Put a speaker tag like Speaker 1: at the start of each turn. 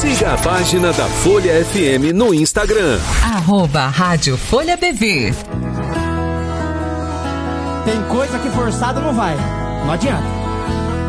Speaker 1: Siga a página da Folha FM no Instagram.
Speaker 2: @Rádio Folha BV.
Speaker 3: Tem coisa que forçado não vai. Não adianta.